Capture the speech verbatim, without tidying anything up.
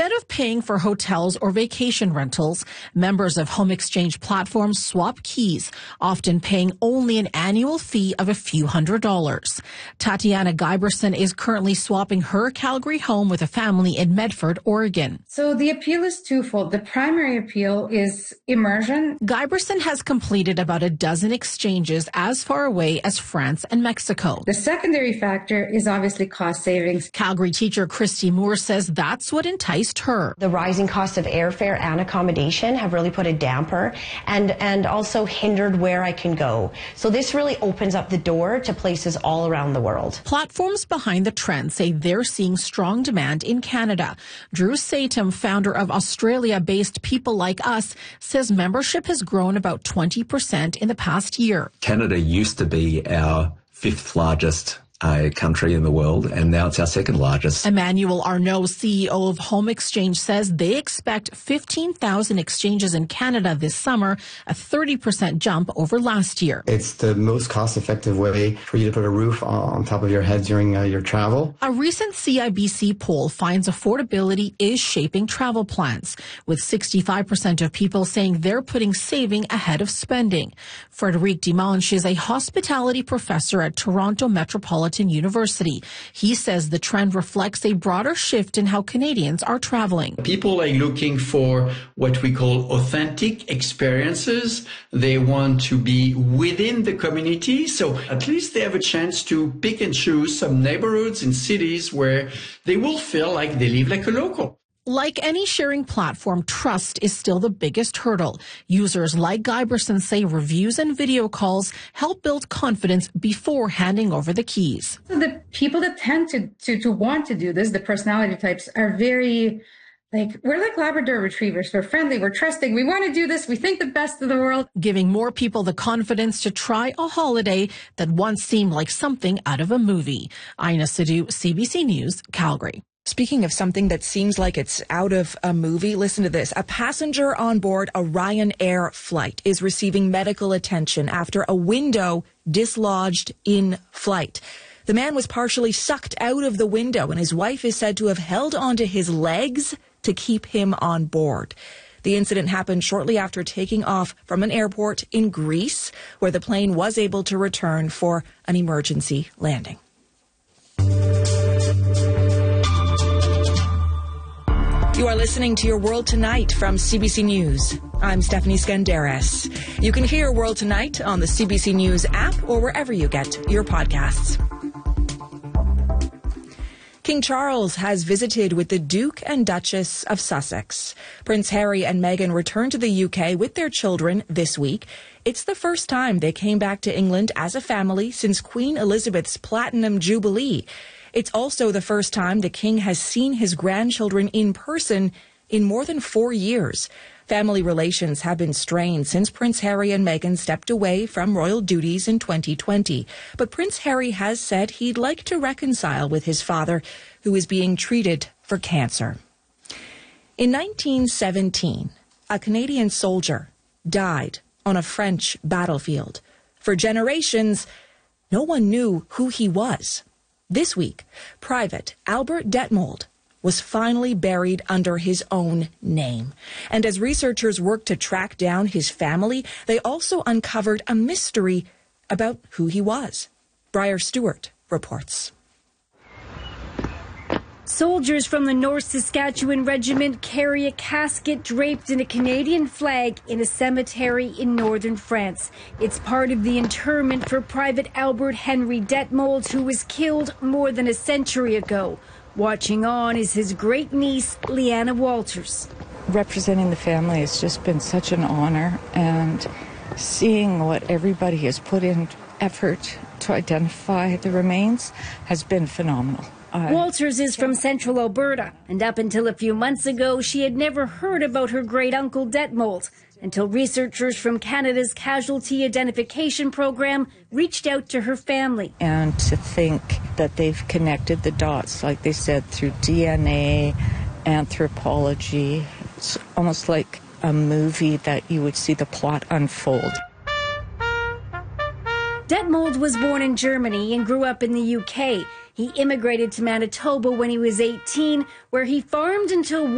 Instead of paying for hotels or vacation rentals, members of home exchange platforms swap keys, often paying only an annual fee of a few hundred dollars. Tatiana Giberson is currently swapping her Calgary home with a family in Medford, Oregon. So the appeal is twofold. The primary appeal is immersion. Giberson has completed about a dozen exchanges as far away as France and Mexico. The secondary factor is obviously cost savings. Calgary teacher Christy Moore says that's what enticed her. The rising cost of airfare and accommodation have really put a damper and, and also hindered where I can go. So this really opens up the door to places all around the world. Platforms behind the trend say they're seeing strong demand in Canada. Drew Satum, founder of Australia-based People Like Us, says membership has grown about twenty percent in the past year. Canada used to be our fifth largest a country in the world, and now it's our second largest. Emmanuel Arnault, C E O of Home Exchange, says they expect fifteen thousand exchanges in Canada this summer, a thirty percent jump over last year. It's the most cost-effective way for you to put a roof on top of your head during uh, your travel. A recent C I B C poll finds affordability is shaping travel plans, with sixty-five percent of people saying they're putting saving ahead of spending. Frederic Dimanche is a hospitality professor at Toronto Metropolitan University. He says the trend reflects a broader shift in how Canadians are traveling. People are looking for what we call authentic experiences. They want to be within the community, so at least they have a chance to pick and choose some neighborhoods in cities where they will feel like they live like a local. Like any sharing platform, trust is still the biggest hurdle. Users like Giberson say reviews and video calls help build confidence before handing over the keys. So the people that tend to, to, to want to do this, the personality types, are very, like, we're like Labrador retrievers. We're friendly, we're trusting, we want to do this, we think the best of the world. Giving more people the confidence to try a holiday that once seemed like something out of a movie. Ina Sidhu, C B C News, Calgary. Speaking of something that seems like it's out of a movie, listen to this. A passenger on board a Ryanair flight is receiving medical attention after a window dislodged in flight. The man was partially sucked out of the window, and his wife is said to have held onto his legs to keep him on board. The incident happened shortly after taking off from an airport in Greece, where the plane was able to return for an emergency landing. You are listening to Your World Tonight from C B C News. I'm Stephanie Skandaris. You can hear World Tonight on the C B C News app or wherever you get your podcasts. King Charles has visited with the Duke and Duchess of Sussex. Prince Harry and Meghan returned to the U K with their children this week. It's the first time they came back to England as a family since Queen Elizabeth's Platinum Jubilee. It's also the first time the king has seen his grandchildren in person in more than four years. Family relations have been strained since Prince Harry and Meghan stepped away from royal duties in twenty twenty. But Prince Harry has said he'd like to reconcile with his father, who is being treated for cancer. In nineteen seventeen, a Canadian soldier died on a French battlefield. For generations, no one knew who he was. This week, Private Albert Detmold was finally buried under his own name. And as researchers worked to track down his family, they also uncovered a mystery about who he was. Briar Stewart reports. Soldiers from the North Saskatchewan Regiment carry a casket draped in a Canadian flag in a cemetery in northern France. It's part of the interment for Private Albert Henry Detmold, who was killed more than a century ago. Watching on is his great-niece, Leanna Walters. Representing the family has just been such an honor, and seeing what everybody has put in effort to identify the remains has been phenomenal. I Walters is from central Alberta, and up until a few months ago, she had never heard about her great-uncle Detmold until researchers from Canada's Casualty Identification Program reached out to her family. And to think that they've connected the dots, like they said, through D N A, anthropology. It's almost like a movie that you would see the plot unfold. Detmold was born in Germany and grew up in the U K. He immigrated to Manitoba when he was eighteen, where he farmed until